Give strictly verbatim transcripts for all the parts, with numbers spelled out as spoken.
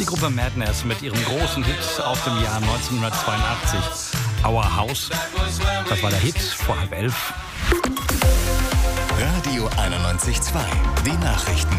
Die Gruppe Madness mit ihrem großen Hit aus dem Jahr neunzehnhundertzweiundachtzig. Our House. Das war der Hit vor halb elf. Radio einundneunzig Komma zwei. Die Nachrichten.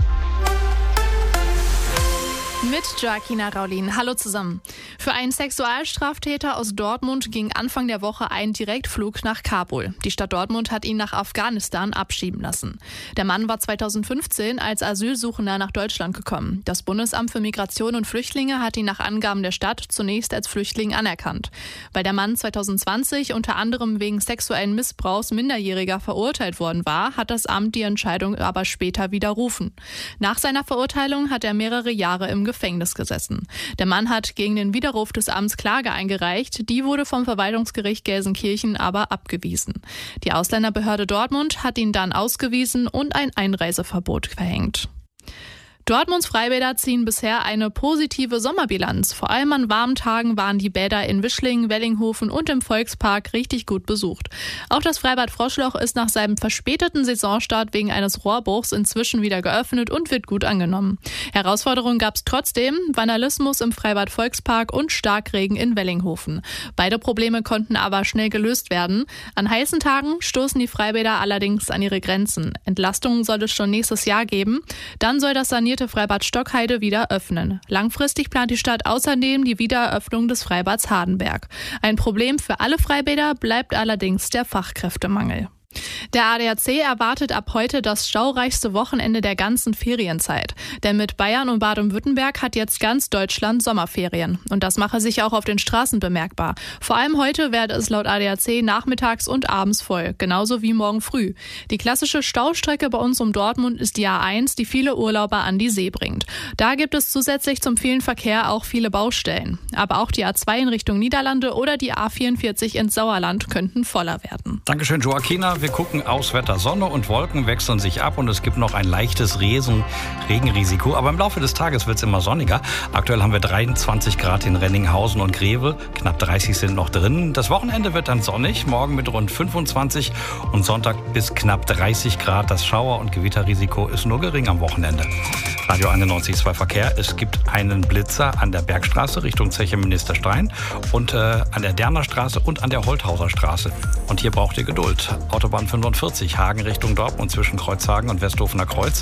Mit Joaquina Raulin. Hallo zusammen. Für einen Sexualstraftäter aus Dortmund ging Anfang der Woche ein Direktflug nach Kabul. Die Stadt Dortmund hat ihn nach Afghanistan abschieben lassen. Der Mann war zweitausendfünfzehn als Asylsuchender nach Deutschland gekommen. Das Bundesamt für Migration und Flüchtlinge hat ihn nach Angaben der Stadt zunächst als Flüchtling anerkannt. Weil der Mann zweitausendzwanzig unter anderem wegen sexuellen Missbrauchs Minderjähriger verurteilt worden war, hat das Amt die Entscheidung aber später widerrufen. Nach seiner Verurteilung hat er mehrere Jahre im Gefängnis gesessen. Der Mann hat gegen den Widerruf des Amts Klage eingereicht. Die wurde vom Verwaltungsgericht Gelsenkirchen aber abgewiesen. Die Ausländerbehörde Dortmund hat ihn dann ausgewiesen und ein Einreiseverbot verhängt. Dortmunds Freibäder ziehen bisher eine positive Sommerbilanz. Vor allem an warmen Tagen waren die Bäder in Wischlingen, Wellinghofen und im Volkspark richtig gut besucht. Auch das Freibad Froschloch ist nach seinem verspäteten Saisonstart wegen eines Rohrbruchs inzwischen wieder geöffnet und wird gut angenommen. Herausforderungen gab es trotzdem: Vandalismus im Freibad Volkspark und Starkregen in Wellinghofen. Beide Probleme konnten aber schnell gelöst werden. An heißen Tagen stoßen die Freibäder allerdings an ihre Grenzen. Entlastungen soll es schon nächstes Jahr geben. Dann soll das sanierte Freibad Stockheide wieder öffnen. Langfristig plant die Stadt außerdem die Wiedereröffnung des Freibads Hardenberg. Ein Problem für alle Freibäder bleibt allerdings der Fachkräftemangel. Der A D A C erwartet ab heute das staureichste Wochenende der ganzen Ferienzeit. Denn mit Bayern und Baden-Württemberg hat jetzt ganz Deutschland Sommerferien. Und das mache sich auch auf den Straßen bemerkbar. Vor allem heute werde es laut A D A C nachmittags und abends voll, genauso wie morgen früh. Die klassische Staustrecke bei uns um Dortmund ist die A eins, die viele Urlauber an die See bringt. Da gibt es zusätzlich zum vielen Verkehr auch viele Baustellen. Aber auch die A zwei in Richtung Niederlande oder die A vierundvierzig ins Sauerland könnten voller werden. Dankeschön, Joaquina. Wir gucken aus, Wetter, Sonne und Wolken wechseln sich ab und es gibt noch ein leichtes Resen- Regenrisiko. Aber im Laufe des Tages wird es immer sonniger. Aktuell haben wir dreiundzwanzig Grad in Renninghausen und Greve. Knapp dreißig sind noch drin. Das Wochenende wird dann sonnig, morgen mit rund fünfundzwanzig und Sonntag bis knapp dreißig Grad. Das Schauer- und Gewitterrisiko ist nur gering am Wochenende. Radio einundneunzig Komma zwei Verkehr. Es gibt einen Blitzer an der Bergstraße Richtung Zeche Ministerstein und äh, an der Derner Straße und an der Holthauser Straße. Und hier braucht ihr Geduld. Autobahn fünfundvierzig, Hagen Richtung Dortmund zwischen Kreuzhagen und Westhofener Kreuz.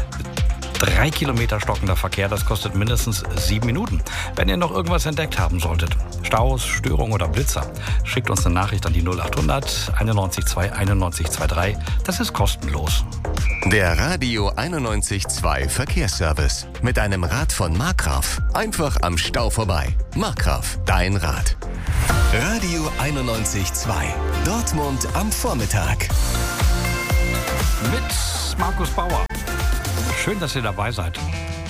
Drei Kilometer stockender Verkehr, das kostet mindestens sieben Minuten. Wenn ihr noch irgendwas entdeckt haben solltet, Staus, Störungen oder Blitzer, schickt uns eine Nachricht an die null achthundert einundneunzig zwei einundneunzig drei. Das ist kostenlos. Der Radio einundneunzig Komma zwei Verkehrsservice. Mit einem Rad von Markgraf. Einfach am Stau vorbei. Markgraf, dein Rad. Radio einundneunzig Komma zwei. Dortmund am Vormittag. Mit Markus Bauer. Schön, dass ihr dabei seid.